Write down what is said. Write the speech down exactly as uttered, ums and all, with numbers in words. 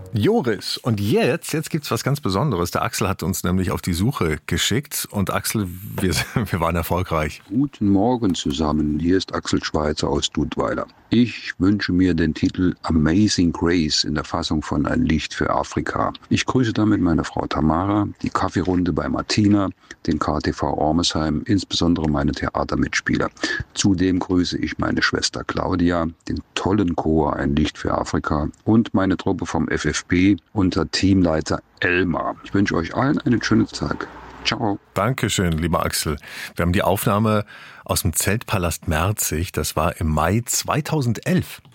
Joris, und jetzt, jetzt gibt's was ganz Besonderes. Der Axel hat uns nämlich auf die Suche geschickt. Und Axel, wir, wir waren erfolgreich. Guten Morgen zusammen, hier ist Axel Schweizer aus Dudweiler. Ich wünsche mir den Titel Amazing Grace in der Fassung von Ein Licht für Afrika. Ich grüße damit meine Frau Tamara, die Kaffeerunde bei Martina, den K T V Ormesheim, insbesondere meine Theatermitspieler. Zudem grüße ich meine Schwester Claudia, den tollen Chor Ein Licht für Afrika und meine Truppe vom F F B unter Teamleiter Elmar. Ich wünsche euch allen einen schönen Tag. Ciao. Dankeschön, lieber Axel. Wir haben die Aufnahme aus dem Zeltpalast Merzig. Das war im Mai zweitausendelf.